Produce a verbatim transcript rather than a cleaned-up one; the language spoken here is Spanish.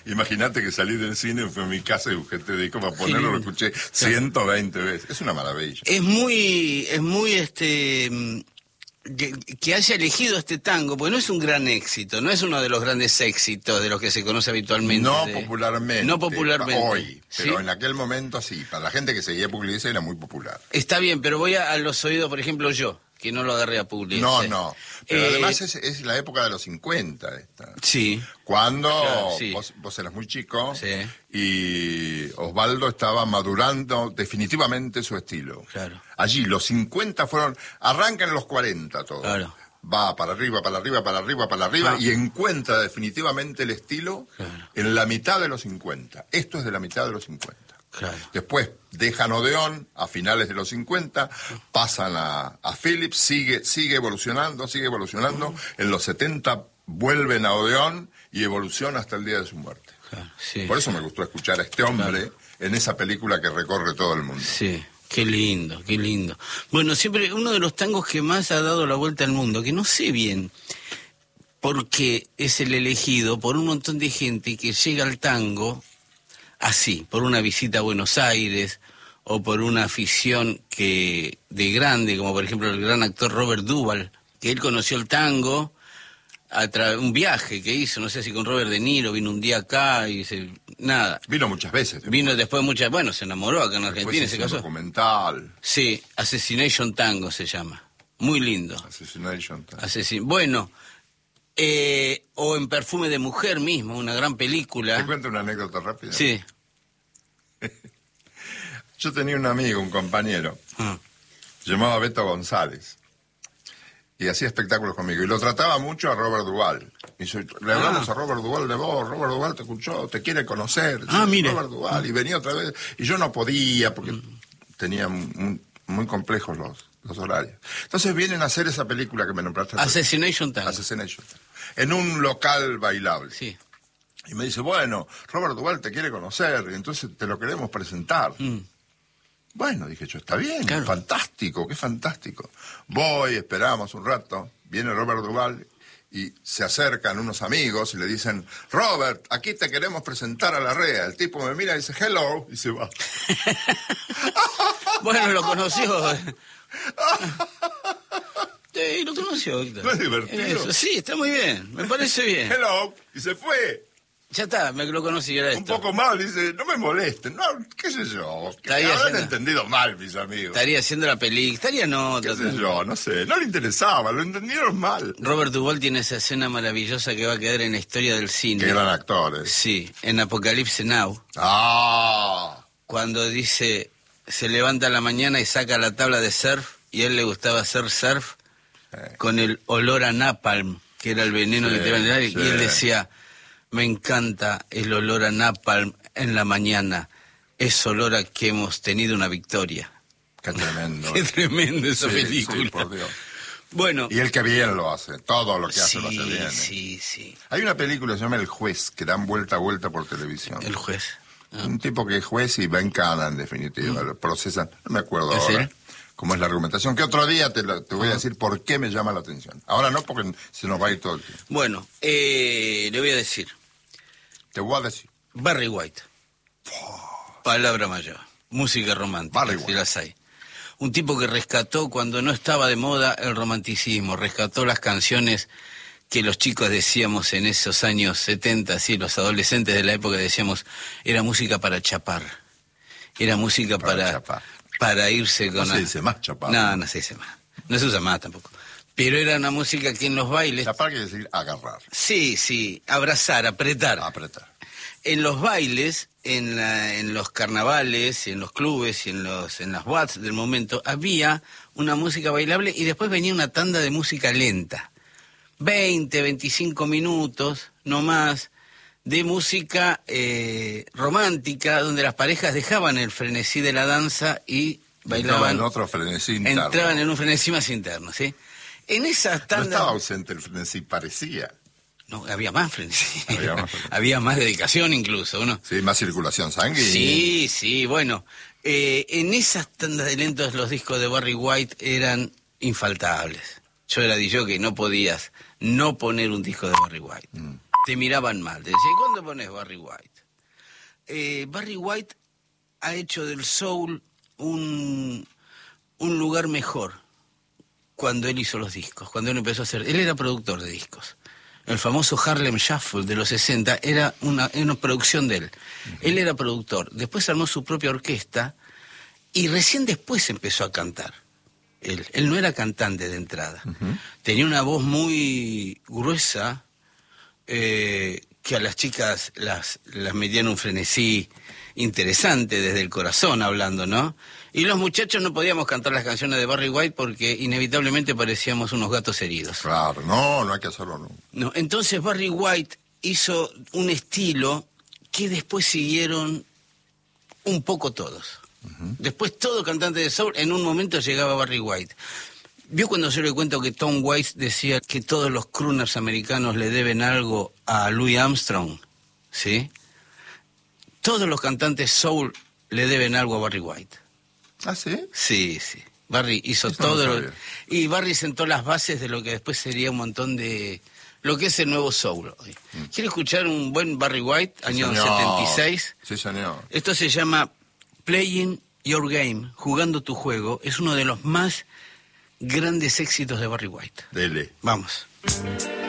Imagínate que salí del cine, fui a mi casa y busqué este disco para ponerlo, lo escuché ciento veinte veces. Es una maravilla. Es muy, es muy este... Que, que haya elegido este tango, porque no es un gran éxito, no es uno de los grandes éxitos de los que se conoce habitualmente. No de... popularmente. No popularmente. Hoy, pero ¿sí? en aquel momento sí. Para la gente que seguía Pugliese era muy popular. Está bien, pero voy a, a los oídos, por ejemplo, yo, que no lo agarré a Pugliese. No, no. Pero eh... además es, es la época de los cincuenta esta. Sí. Cuando claro, sí. vos, vos eras muy chico sí. y Osvaldo estaba madurando definitivamente su estilo. Claro. Allí los cincuenta fueron, arrancan en los cuarenta todo. Claro. Va para arriba, para arriba, para arriba, para arriba ah. y encuentra definitivamente el estilo claro. en la mitad de los cincuenta. Esto es de la mitad de los cincuenta. Claro. Después dejan Odeón a finales de los cincuenta, pasan a, a Philips, sigue, sigue evolucionando, sigue evolucionando. Uh-huh. En los setenta vuelven a Odeón y evoluciona hasta el día de su muerte. Claro, sí, Por eso sí. me gustó escuchar a este hombre claro. en esa película que recorre todo el mundo. Sí, qué lindo, qué lindo. Bueno, siempre uno de los tangos que más ha dado la vuelta al mundo, que no sé bien por qué es el elegido por un montón de gente que llega al tango así, por una visita a Buenos Aires o por una afición que de grande, como por ejemplo el gran actor Robert Duvall, que él conoció el tango a través un viaje que hizo, no sé si con Robert De Niro, vino un día acá y se, nada. Vino muchas veces. Después. Vino después muchas, bueno, se enamoró acá en Argentina, se casó. Un documental. Sí, Assassination Tango se llama, muy lindo. Assassination Tango. Assassin... Bueno, eh, o en Perfume de Mujer mismo, una gran película. ¿Te cuento una anécdota rápida? Sí. Yo tenía un amigo, un compañero, ah. llamado Beto González, y hacía espectáculos conmigo, y lo trataba mucho a Robert Duvall. Y dice, le hablamos ah. a Robert Duvall de vos, Robert Duvall te escuchó, te quiere conocer. Ah, mire. Robert Duvall, y venía otra vez, y yo no podía, porque mm. tenía muy, muy complejos los, los horarios. Entonces vienen a hacer esa película que me nombraste. Assassination Tango. Assassination Tango. En un local bailable. Sí. Y me dice, bueno, Robert Duvall te quiere conocer, y entonces te lo queremos presentar. Mm. Bueno, dije yo, está bien, claro. fantástico, qué fantástico. Voy, esperamos un rato, viene Robert Duvall y se acercan unos amigos y le dicen, Robert, aquí te queremos presentar a Larrea. El tipo me mira y dice, hello, y se va. Bueno, lo conoció. Sí, lo conoció. ¿No es divertido? Eso, sí, está muy bien, me parece bien. Hello, y se fue. Ya está, me lo conocí, era esto. Un poco mal, dice, no me molesten, no, qué sé yo. Estaría habrán haciendo... entendido mal, mis amigos. Estaría haciendo la película, estaría no. Qué sé yo, no sé, no le interesaba, lo entendieron mal. Robert Duvall tiene esa escena maravillosa que va a quedar en la historia del cine. Qué gran actor, ¿eh? Sí, en Apocalipsis Now. Ah. Cuando dice, se levanta a la mañana y saca la tabla de surf, y a él le gustaba hacer surf eh. con el olor a napalm, que era el veneno sí, que te iban a dar, sí. Y él decía... Me encanta el olor a napalm en la mañana. Es olor a que hemos tenido una victoria. Qué tremendo. Qué tremendo esa sí, película. Sí, por Dios. Bueno. Y el que bien lo hace. Todo lo que hace sí, lo hace bien. ¿eh? Sí, sí. Hay una película que se llama El Juez, que dan vuelta a vuelta por televisión. El Juez. Ah. Un tipo que es juez y va en cana, en definitiva. Mm. Lo procesan. No me acuerdo ahora. ¿Sí? Cómo es la argumentación, que otro día te, lo, te voy a decir por qué me llama la atención. Ahora no, porque se nos va a ir todo el tiempo. Bueno, eh, le voy a decir. Te voy a decir. Barry White. Oh. Palabra mayor. Música romántica, Barry si White. las hay. Un tipo que rescató cuando no estaba de moda el romanticismo, rescató las canciones que los chicos decíamos en esos años setenta, sí, los adolescentes de la época decíamos, era música para chapar. Era música para... para chapar. Para irse con... No se dice más chapar. No, no se dice más. No se usa más tampoco. Pero era una música que en los bailes... Chapar quiere decir agarrar. Sí, sí, abrazar, apretar. Apretar. En los bailes, en, la, en los carnavales, en los clubes y en, los, en las boates del momento, había una música bailable y después venía una tanda de música lenta. veinte, veinticinco minutos, no más, de música eh, romántica, donde las parejas dejaban el frenesí de la danza y bailaban. Entraban en otro frenesí interno. Entraban en un frenesí más interno, ¿sí? En esas tandas... No estaba ausente el frenesí, parecía. No, había más frenesí. Había más, había más dedicación incluso, ¿no? Sí, más circulación sanguínea. Sí, sí, bueno. Eh, en esas tandas de lentos los discos de Barry White eran infaltables. Yo era D J que no podías no poner un disco de Barry White. Mm. te miraban mal. Te decían, ¿cuándo pones Barry White? Eh, Barry White ha hecho del soul un, un lugar mejor cuando él hizo los discos, cuando él empezó a hacer... Él era productor de discos. El famoso Harlem Shuffle de los sesenta era una, una producción de él. Uh-huh. Él era productor. Después armó su propia orquesta y recién después empezó a cantar. Él, él no era cantante de entrada. Uh-huh. Tenía una voz muy gruesa, eh, que a las chicas las, las metían un frenesí interesante desde el corazón hablando, ¿no? Y los muchachos no podíamos cantar las canciones de Barry White porque inevitablemente parecíamos unos gatos heridos. Claro, no, no hay que hacerlo, no. No, entonces Barry White hizo un estilo que después siguieron un poco todos. Uh-huh. Después todo cantante de soul, en un momento llegaba Barry White. ¿Vio cuando yo le cuento que Tom Waits decía que todos los crooners americanos le deben algo a Louis Armstrong? ¿Sí? Todos los cantantes soul le deben algo a Barry White. ¿Ah, sí? Sí, sí. Barry hizo Eso todo... No lo... Y Barry sentó las bases de lo que después sería un montón de... lo que es el nuevo soul hoy. Mm. ¿Quiere escuchar un buen Barry White, sí, año señor. setenta y seis? Sí, señor. Esto se llama Playing Your Game, jugando tu juego. Es uno de los más grandes éxitos de Barry White. Dele. Vamos.